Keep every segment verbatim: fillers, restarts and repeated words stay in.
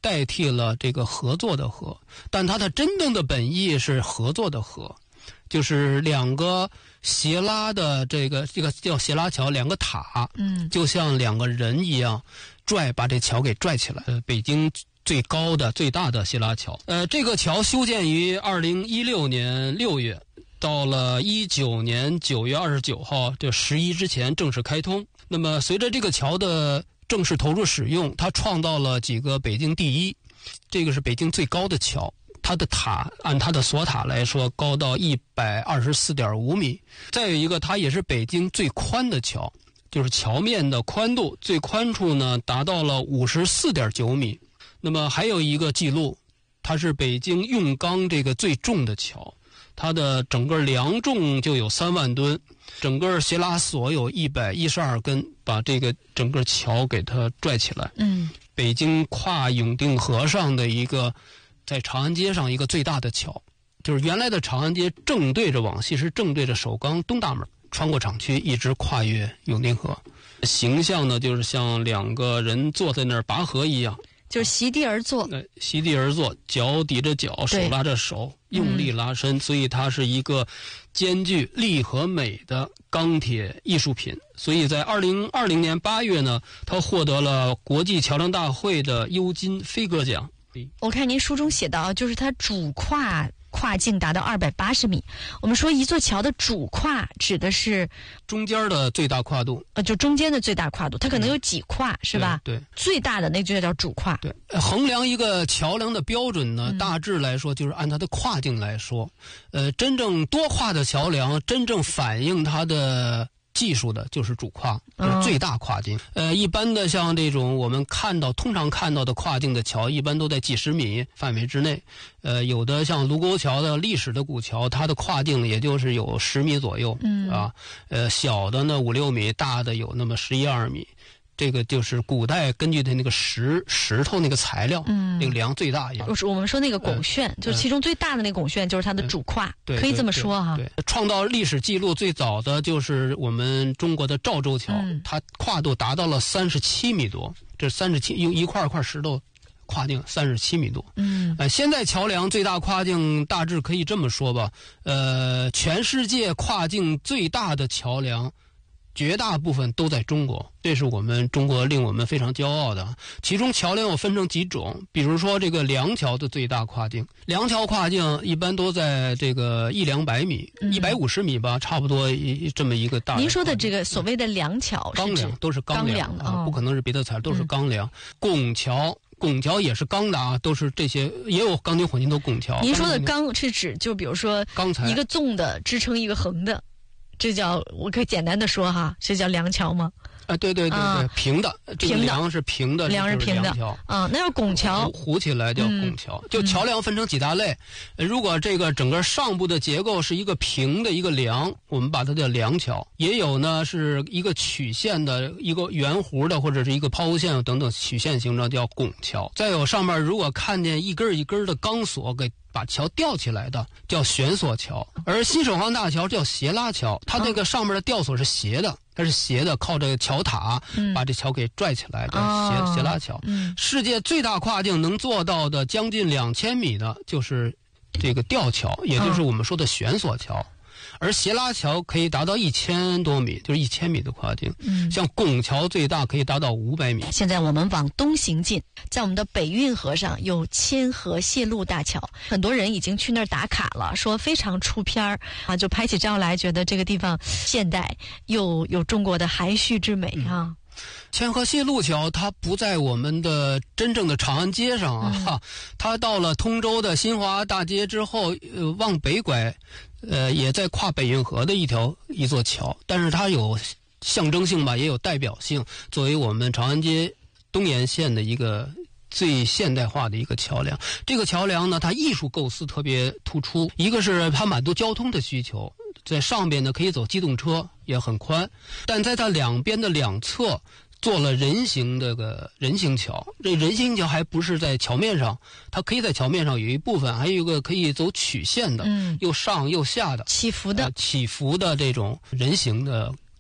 代替了这个合作的合，但它的真正的本意是合作的合，就是两个斜拉的这个这个叫斜拉桥，两个塔，嗯，就像两个人一样，拽把这桥给拽起来。呃，北京最高的最大的斜拉桥，呃，这个桥修建于二零一六年六月。到了一九年九月二十九号，就十一之前正式开通。那么随着这个桥的正式投入使用，它创造了几个北京第一。这个是北京最高的桥，它的塔按它的锁塔来说高到一百二十四点五米。再有一个，它也是北京最宽的桥，就是桥面的宽度最宽处呢达到了五十四点九米。那么还有一个记录，它是北京用钢这个最重的桥。它的整个梁重就有三万吨，整个斜拉索有一百一十二根，把这个整个桥给它拽起来。嗯，北京跨永定河上的一个，在长安街上一个最大的桥，就是原来的长安街正对着往西是正对着首钢东大门，穿过厂区一直跨越永定河，形象呢就是像两个人坐在那儿拔河一样。 就是席地而坐， 呃，席地而坐，脚抵着脚，手拉着手，用力拉伸，嗯，所以它是一个兼具力和美的钢铁艺术品。所以在二零二零年八月呢，它获得了国际桥梁大会的优金飞鸽奖。 我看您书中写到，就是它主跨跨径达到二百八十米。我们说一座桥的主跨指的是中间的最大跨度， 呃，就中间的最大跨度，它可能有几跨，嗯，是吧？ 对，对， 最大的那就叫主跨。 对，衡量一个桥梁的标准呢，嗯，大致来说就是按它的跨径来说，呃，真正多跨的桥梁，真正反映它的技术的就是主跨，就是最大跨径。呃，一般的像这种我们看到通常看到的跨径的桥，一般都在几十米范围之内。呃，有的像卢沟桥的历史的古桥，它的跨径也就是有十米左右，嗯啊，呃，小的呢五六米，大的有那么十一二米。这个就是古代根据的那个石石头那个材料，嗯，那个梁最大一样。 我们说那个拱券，呃、就是其中最大的那个拱券，就是它的主跨， 呃、 可以这么说哈。 对，对对创造历史记录最早的就是我们中国的赵州桥，嗯，它跨度达到了三十七米多，这三十七用一块一块石头跨径三十七米多。嗯，呃，现在桥梁最大跨径大致可以这么说吧，呃，全世界跨径最大的桥梁。绝大部分都在中国，这是我们中国令我们非常骄傲的。其中桥梁又分成几种，比如说这个梁桥的最大跨径，梁桥跨径一般都在这个一两百米，一百五十米吧，差不多一这么一个大。 您说的这个所谓的梁桥， 钢梁都是钢梁的啊，不可能是别的材料，都是钢梁。拱桥。拱桥也是钢的啊，都是这些，也有钢筋混凝土拱桥。 您说的钢是指就比如说钢材， 一个纵的支撑一个横的。这叫我可以简单的说哈，这叫梁桥吗？ 啊，对对对对，啊、平的， 平的梁是平的， 梁是平的啊。那要拱桥， 糊起来叫拱桥。嗯、就桥梁分成几大类，嗯、如果这个整个上部的结构是一个平的一个梁，我们把它叫梁桥；也有呢是一个曲线的一个圆弧的，或者是一个抛物线等等曲线形状叫拱桥。再有上面如果看见一根一根的钢索给把桥吊起来的叫悬索桥，而新首航大桥叫斜拉桥，它这个上面的吊索是斜的。它是斜的，靠这个桥塔、嗯、把这桥给拽起来，叫斜、哦、斜拉桥、嗯。世界最大跨径能做到的将近两千米的，就是这个吊桥，也就是我们说的悬索桥。嗯、而斜拉桥可以达到一千多米，就是一千米的跨径。嗯，像拱桥最大可以达到五百米。 现在我们往东行进，在我们的北运河上有千河泄路大桥，很多人已经去那儿打卡了，说非常出片儿啊，就拍起照来，觉得这个地方现代又有中国的含蓄之美啊。嗯， 千河泄路桥它不在我们的真正的长安街上啊，嗯、它到了通州的新华大街之后，呃，往北拐，呃，也在跨北运河的一条一座桥，但是它有象征性吧，也有代表性，作为我们长安街东沿线的一个最现代化的一个桥梁。这个桥梁呢，它艺术构思特别突出，一个是它满足交通的需求。在上边呢可以走机动车，也很宽，但在它两边的两侧做了人行这个人行桥。这人行桥还不是在桥面上，它可以在桥面上有一部分，还有一个可以走曲线的，嗯，又上又下的起伏的、 呃、起伏的这种人行的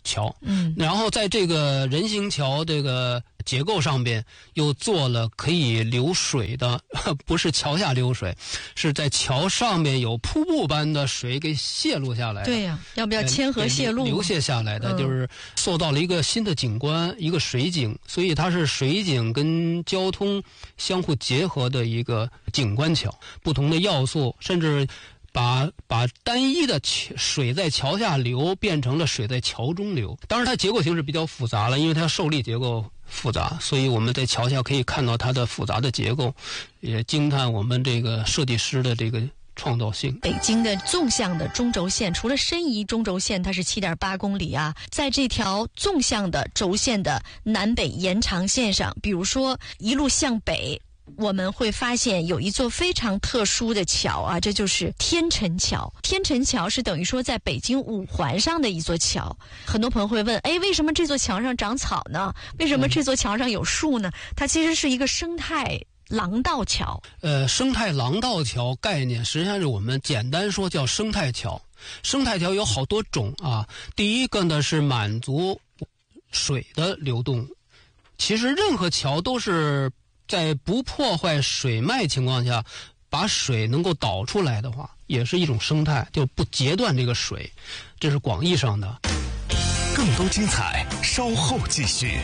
桥。 嗯， 然后在这个人行桥这个结构上边又做了可以流水的，不是桥下流水，是在桥上面有瀑布般的水给泄露下来。 对呀、啊，要不要迁河泄露？ 流泻下来的，嗯、就是塑造了一个新的景观，一个水景，所以它是水景跟交通相互结合的一个景观桥，不同的要素，甚至把把单一的水在桥下流变成了水在桥中流。当然它结构形式比较复杂了，因为它受力结构复杂，所以我们在桥下可以看到它的复杂的结构，也惊叹我们这个设计师的这个创造性。 北京的纵向的中轴线，除了申遗中轴线它是 七点八公里啊，在这条纵向的轴线的南北延长线上，比如说一路向北，我们会发现有一座非常特殊的桥啊，这就是天辰桥。天辰桥是等于说在北京五环上的一座桥。很多朋友会问，哎，为什么这座桥上长草呢？为什么这座桥上有树呢？它其实是一个生态廊道桥。 呃，生态廊道桥概念实际上是我们简单说叫生态桥。生态桥有好多种啊。第一个呢是满足水的流动。其实任何桥都是在不破坏水脉情况下，把水能够导出来的话，也是一种生态，就不截断这个水，这是广义上的。 更多精彩，稍后继续。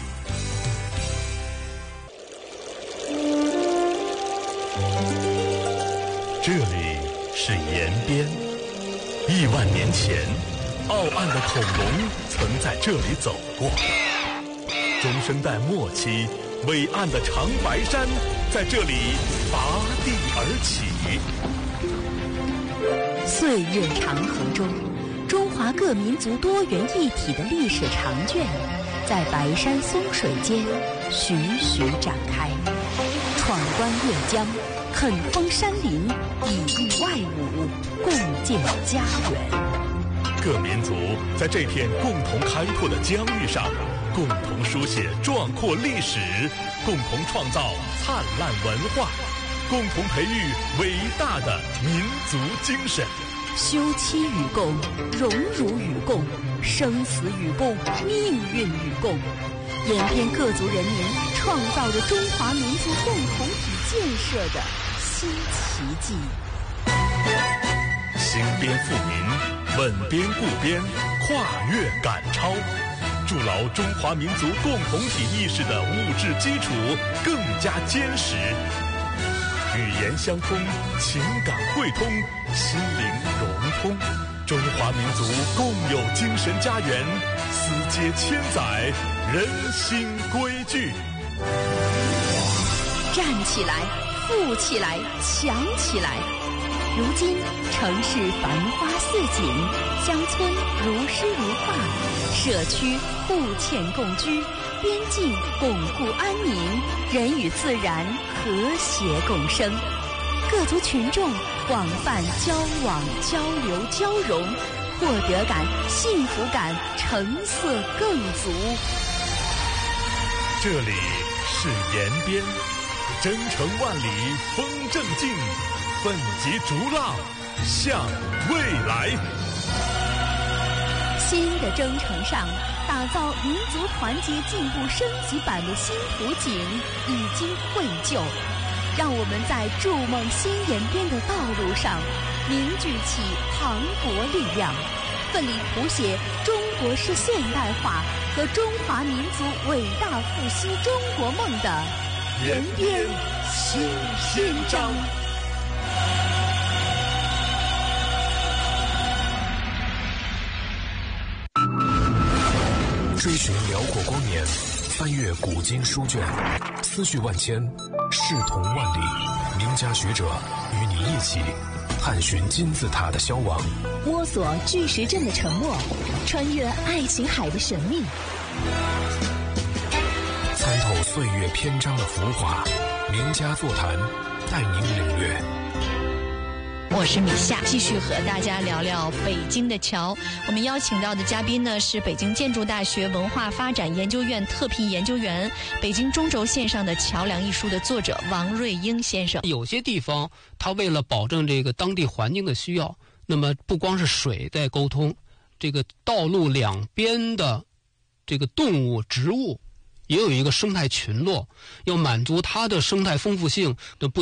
这里是延边，亿万年前，傲岸的恐龙曾在这里走过。中生代末期，伟岸的长白山在这里拔地而起。 岁月长河中，中华各民族多元一体的历史长卷，在白山松水间徐徐展开。闯关越江，垦封山林，以御外侮，共建家园。 各民族在这片共同开拓的疆域上，共同书写壮阔历史，共同创造灿烂文化，共同培育伟大的民族精神。 休戚与共，荣辱与共，生死与共，命运与共。延边各族人民创造着中华民族共同体建设的新奇迹。 兴边富民，稳边固边，跨越赶超，筑牢中华民族共同体意识的物质基础更加坚实。语言相通，情感汇通，心灵融通，中华民族共有精神家园，丝接千载，人心归聚。 站起来，富起来，强起来！如今城市繁花似锦，乡村如诗如画，社区互嵌共居，边境巩固安宁，人与自然和谐共生。各族群众广泛交往、交流、交融，获得感、幸福感、成色更足。 这里是延边，征程万里风正劲，奋楫逐浪向未来。 新的征程上，打造民族团结进步升级版的新图景已经绘就，让我们在筑梦新延边的道路上凝聚起磅礴力量，奋力谱写中国式现代化和中华民族伟大复兴中国梦的延边新篇章。 追寻辽阔光年，翻阅古今书卷，思绪万千，视同万里。名家学者与你一起探寻金字塔的消亡， 摸索巨石阵的沉默，穿越爱琴海的神秘， 参透岁月篇章的浮华。名家座谈，带您领略。 我是米夏，继续和大家聊聊北京的桥。我们邀请到的嘉宾呢是北京建筑大学文化发展研究院特聘研究员、北京中轴线上的桥梁一书的作者王瑞英先生。 有些地方它为了保证这个当地环境的需要，那么不光是水在沟通，这个道路两边的这个动物、植物也有一个生态群落，要满足它的生态丰富性的不